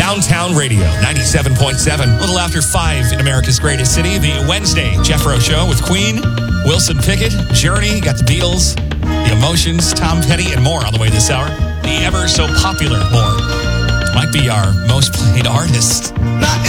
Downtown Radio, 97.7. A little after 5 in America's greatest city. The Wednesday Jeffro Show with Queen, Wilson Pickett, Journey, got the Beatles, the Emotions, Tom Petty, and more on the way this hour. The ever so popular More might be our most played artist.